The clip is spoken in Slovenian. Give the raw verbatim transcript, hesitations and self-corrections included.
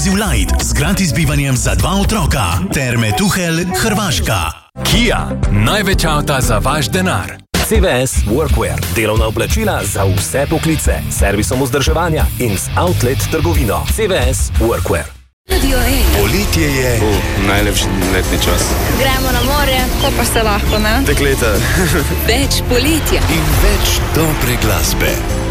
Exclusive Light z gratis bivanjem za dva otroka. Terme Tuhelj, Hrvaška. Kia, največ avta za vaš denar. C V S Workwear, delovna oblačila za vse poklice, servisom vzdrževanja in z outlet trgovino. C V S Workwear. Poletje je uh, najlepši letni čas. Gremo na more, ko pa se lahko, ne? Dekleta. Več poletja in več dobre glasbe.